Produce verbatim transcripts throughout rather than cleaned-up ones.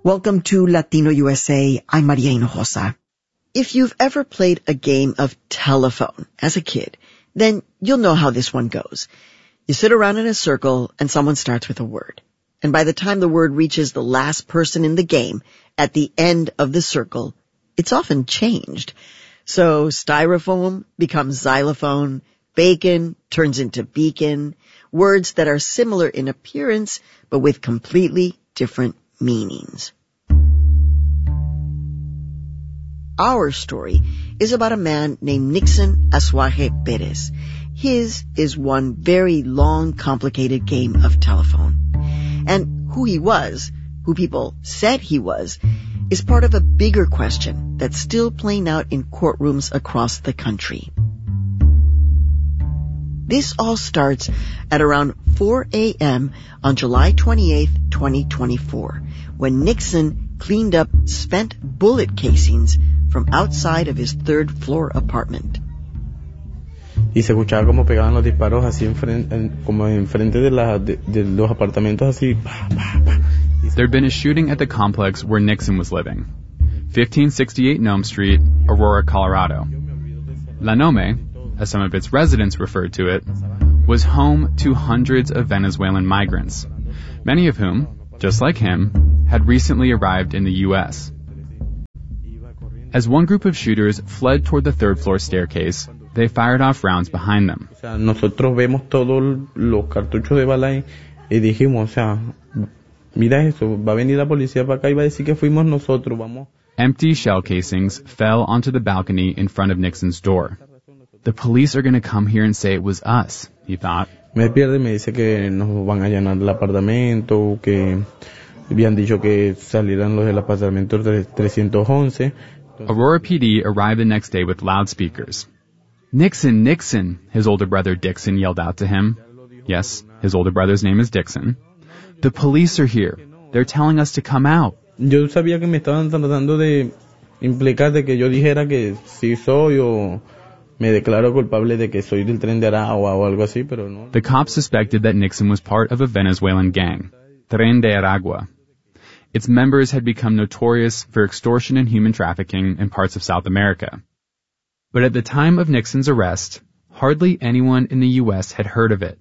Welcome to Latino U S A. I'm Maria Hinojosa. If you've ever played a game of telephone as a kid, then you'll know how this one goes. You sit around in a circle and someone starts with a word. And by the time the word reaches the last person in the game, at the end of the circle, it's often changed. So styrofoam becomes xylophone, bacon turns into beacon, words that are similar in appearance but with completely different meanings. Our story is about a man named Nixon Asuaje Perez. His is one very long, complicated game of telephone. And who he was, who people said he was, is part of a bigger question that's still playing out in courtrooms across the country. This all starts at around four a.m. on July twenty-eighth, twenty twenty-four, when Nixon cleaned up spent bullet casings from outside of his third floor apartment. Y se escuchaba como pegaban los disparos así enfrente, como enfrente de, la, de, de los apartamentos así. Pa, pa, pa. There'd been a shooting at the complex where Nixon was living, fifteen sixty-eight Nome Street, Aurora, Colorado. La Nome, as some of its residents referred to it, was home to hundreds of Venezuelan migrants, many of whom, just like him, had recently arrived in the U S. As one group of shooters fled toward the third floor staircase, they fired off rounds behind them. O sea, nosotros vemos todos los cartuchos de bala y, y dijimos, o sea, mira eso, va a venir la policía para acá y va a decir que fuimos nosotros, vamos. Empty shell casings fell onto the balcony in front of Nixon's door. The police are going to come here and say it was us, he thought. Me pierde y me dice que nos van a allanar el apartamento, que habían dicho que salieran los del apartamento three eleven. Aurora P D arrived the next day with loudspeakers. Nixon, Nixon, his older brother Dixon yelled out to him. Yes, his older brother's name is Dixon. The police are here. They're telling us to come out. Yo sabía que me estaban tratando de implicar de que yo dijera que sí soy o me declaro culpable de que soy del Tren de Aragua o algo así, pero no. The cops suspected that Nixon was part of a Venezuelan gang, Tren de Aragua. Its members had become notorious for extortion and human trafficking in parts of South America. But at the time of Nixon's arrest, hardly anyone in the U S had heard of it.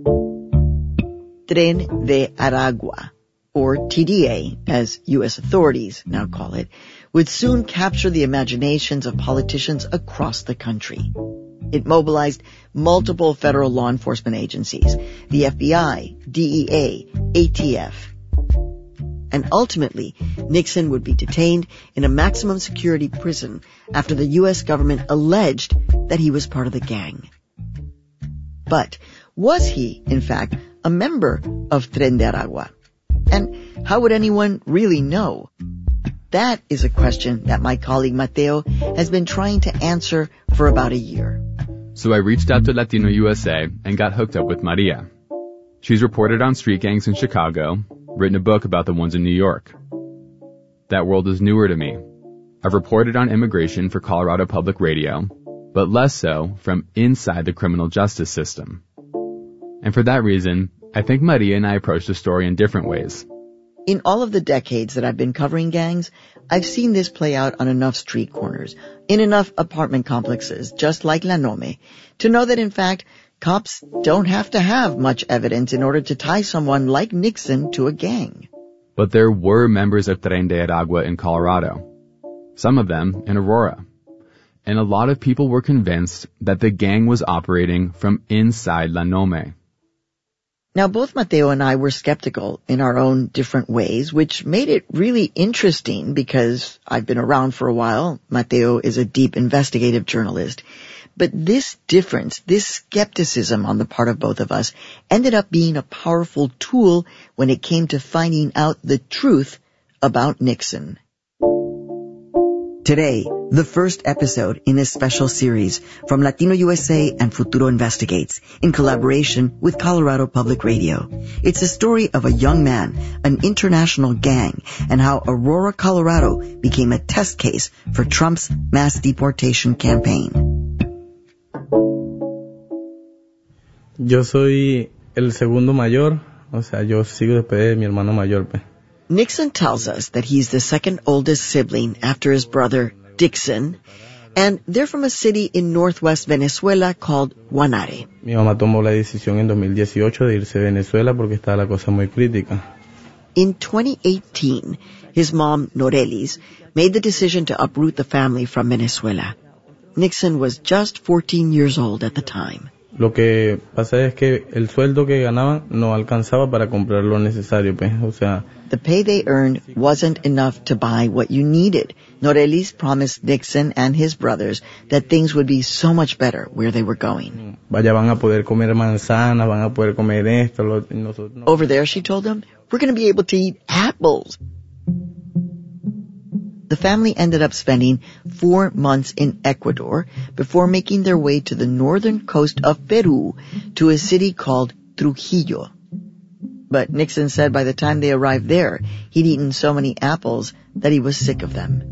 Tren de Aragua, or T D A, as U S authorities now call it, would soon capture the imaginations of politicians across the country. It mobilized multiple federal law enforcement agencies, the F B I, D E A, A T F. And ultimately, Nixon would be detained in a maximum security prison after the U S government alleged that he was part of the gang. But was he, in fact, a member of Tren de Aragua? And how would anyone really know? That is a question that my colleague Mateo has been trying to answer for about a year. So I reached out to Latino U S A and got hooked up with Maria. She's reported on street gangs in Chicago, written a book about the ones in New York. That world is newer to me. I've reported on immigration for Colorado Public Radio, but less so from inside the criminal justice system. And for that reason, I think Maria and I approached the story in different ways. In all of the decades that I've been covering gangs, I've seen this play out on enough street corners, in enough apartment complexes, just like La Nome, to know that in fact, cops don't have to have much evidence in order to tie someone like Nixon to a gang. But there were members of Tren de Aragua in Colorado. Some of them in Aurora. And a lot of people were convinced that the gang was operating from inside La Nome. Now, both Mateo and I were skeptical in our own different ways, which made it really interesting because I've been around for a while. Mateo is a deep investigative journalist. But this difference, this skepticism on the part of both of us, ended up being a powerful tool when it came to finding out the truth about Nixon. Today, the first episode in a special series from Latino U S A and Futuro Investigates in collaboration with Colorado Public Radio. It's a story of a young man, an international gang, and how Aurora, Colorado became a test case for Trump's mass deportation campaign. Yo soy el segundo mayor, o sea, yo sigo después de mi hermano mayor. Pues. Nixon tells us that he's the second oldest sibling after his brother, Dixon, and they're from a city in northwest Venezuela called Guanare. Mi mamá tomó la decisión en dos mil dieciocho de irse de Venezuela porque estaba la cosa muy crítica. In twenty eighteen, his mom, Norelis, made the decision to uproot the family from Venezuela. Nixon was just fourteen years old at the time. Lo que pasa es que el sueldo que ganaban no alcanzaba para comprar lo necesario, pues, o sea... The pay they earned wasn't enough to buy what you needed. Norelis promised Nixon and his brothers that things would be so much better where they were going. Vaya, van a poder comer manzanas, van a poder comer esto, lo, nosotros, no. Over there, she told them, we're going to be able to eat apples. The family ended up spending four months in Ecuador before making their way to the northern coast of Peru to a city called Trujillo. But Nixon said by the time they arrived there, he'd eaten so many apples that he was sick of them.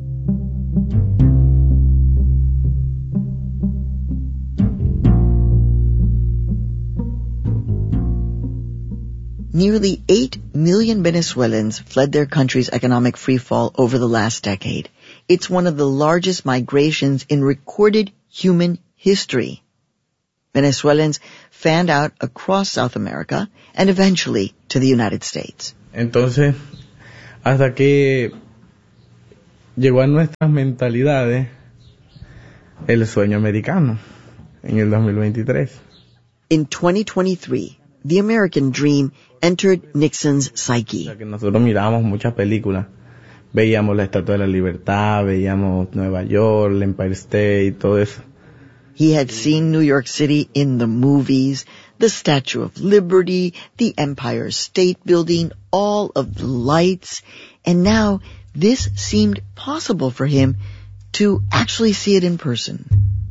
Nearly eight million Venezuelans fled their country's economic freefall over the last decade. It's one of the largest migrations in recorded human history. Venezuelans fanned out across South America and eventually to the United States. Entonces, hasta que llegó a nuestras mentalidades el sueño americano en el dos mil veintitrés. In twenty twenty-three, the American dream entered Nixon's psyche. O sea, que nosotros mirábamos muchas películas. Veíamos la Estatua de la Libertad, veíamos Nueva York, el Empire State, todo eso. He had seen New York City in the movies, the Statue of Liberty, the Empire State Building, all of the lights, and now this seemed possible for him to actually see it in person.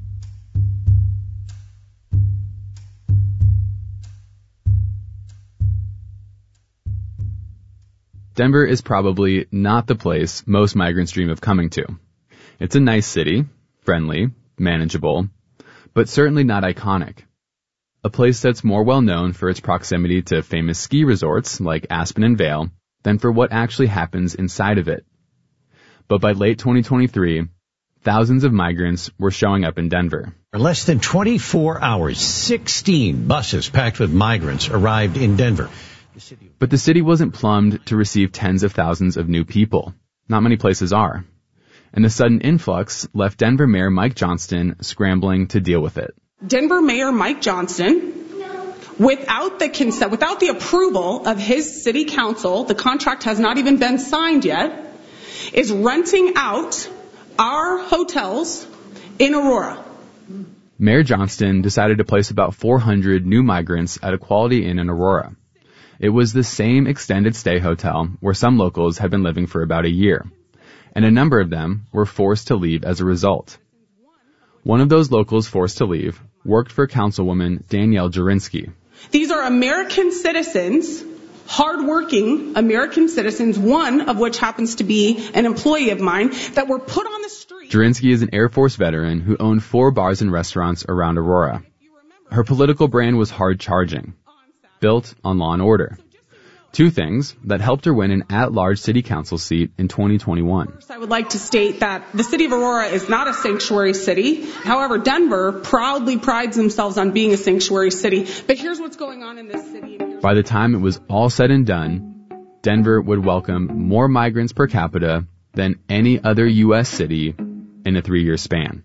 Denver is probably not the place most migrants dream of coming to. It's a nice city, friendly, manageable, but certainly not iconic. A place that's more well known for its proximity to famous ski resorts like Aspen and Vail than for what actually happens inside of it. But by late twenty twenty-three, thousands of migrants were showing up in Denver. For less than twenty-four hours, sixteen buses packed with migrants arrived in Denver. But the city wasn't plumbed to receive tens of thousands of new people. Not many places are. And the sudden influx left Denver Mayor Mike Johnston scrambling to deal with it. Denver Mayor Mike Johnston, without the consent, without the approval of his city council, the contract has not even been signed yet, is renting out our hotels in Aurora. Mayor Johnston decided to place about four hundred new migrants at a Quality Inn in Aurora. It was the same extended stay hotel where some locals had been living for about a year, and a number of them were forced to leave as a result. One of those locals forced to leave worked for Councilwoman Danielle Jurinsky. These are American citizens, hardworking American citizens, one of which happens to be an employee of mine, that were put on the street. Jurinsky is an Air Force veteran who owned four bars and restaurants around Aurora. Her political brand was hard-charging, built on law and order. Two things that helped her win an at-large city council seat in twenty twenty-one. I would like to state that the city of Aurora is not a sanctuary city. However, Denver proudly prides themselves on being a sanctuary city. But here's what's going on in this city. By the time it was all said and done, Denver would welcome more migrants per capita than any other U S city in a three-year span.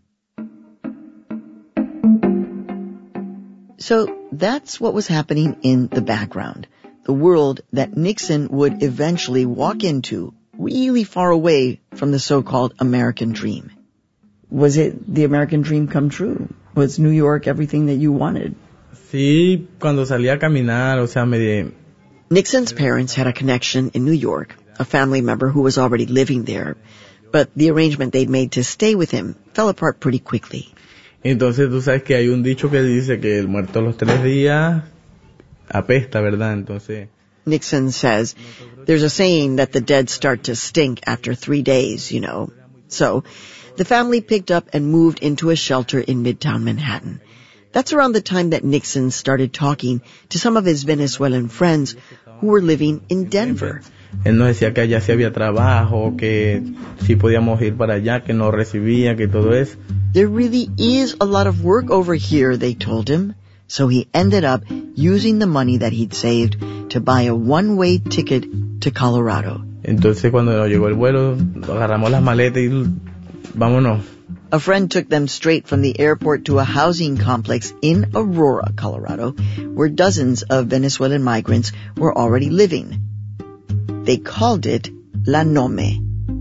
So that's what was happening in the background. The world that Nixon would eventually walk into really far away from the so-called American dream. Was it the American dream come true? Was New York everything that you wanted? Sí, cuando salía a caminar, o sea, me... Nixon's parents had a connection in New York, a family member who was already living there, but the arrangement they'd made to stay with him fell apart pretty quickly. Entonces tú sabes que hay un dicho que dice que el muerto a los tres días apesta, ¿verdad? Entonces... Nixon says, there's a saying that the dead start to stink after three days, you know. So, the family picked up and moved into a shelter in Midtown Manhattan. That's around the time that Nixon started talking to some of his Venezuelan friends who were living in Denver. él nos decía que allá sí había trabajo, que sí podíamos ir para allá, que nos recibía, que todo eso. There really is a lot of work over here, they told him. So he ended up using the money that he'd saved to buy a one-way ticket to Colorado. Entonces cuando nos llegó el vuelo, agarramos las maletas y vámonos. A friend took them straight from the airport to a housing complex in Aurora, Colorado, where dozens of Venezuelan migrants were already living. They called it La Nome.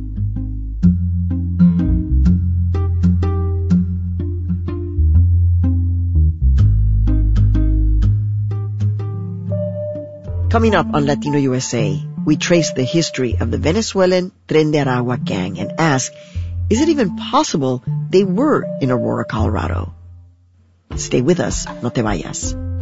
Coming up on Latino U S A, we trace the history of the Venezuelan Tren de Aragua gang and ask, is it even possible they were in Aurora, Colorado? Stay with us, no te vayas.